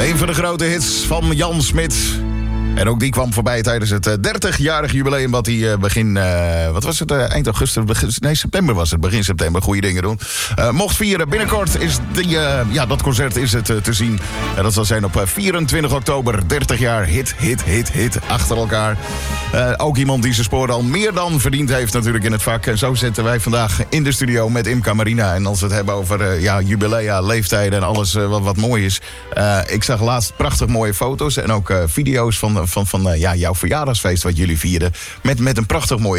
Een van de grote hits van Jan Smit. En ook die kwam voorbij tijdens het 30-jarig jubileum... wat hij wat was het, eind augustus... september was het, begin september, goede dingen doen. Mocht vieren. Binnenkort is dat concert is het te zien. Dat zal zijn op 24 oktober, 30 jaar hit achter elkaar. Ook iemand die zijn sporen al meer dan verdiend heeft natuurlijk in het vak. En zo zitten wij vandaag in de studio met Imca Marina. En als we het hebben over jubilea, leeftijden en alles wat mooi is. Ik zag laatst prachtig mooie foto's en ook video's van jouw verjaardagsfeest wat jullie vierden. Met een prachtig mooie